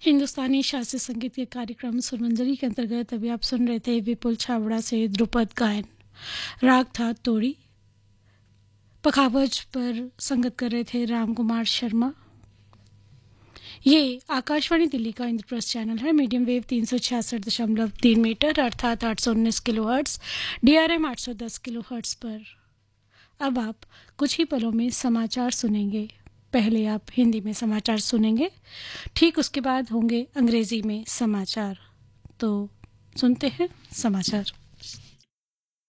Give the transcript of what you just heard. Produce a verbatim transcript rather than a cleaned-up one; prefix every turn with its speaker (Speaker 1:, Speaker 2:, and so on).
Speaker 1: हिंदुस्तानी शास्त्रीय संगीत के कार्यक्रम सुरमंजरी के अंतर्गत अभी आप सुन रहे थे विपुल छाबड़ा से ध्रुपद गायन। राग था तोड़ी। पखावज पर संगत कर रहे थे राम कुमार शर्मा। ये आकाशवाणी दिल्ली का इंद्रप्रस्थ चैनल है। मीडियम वेव तीन सौ छियासठ दशमलव तीन मीटर अर्थात आठ सौ उन्नीस kilo hertz, D R M आठ सौ दस किलो हर्ट्स पर। अब आप कुछ ही पलों में समाचार सुनेंगे। पहले आप हिंदी में समाचार सुनेंगे, ठीक उसके बाद होंगे अंग्रेजी में समाचार। तो सुनते हैं समाचार।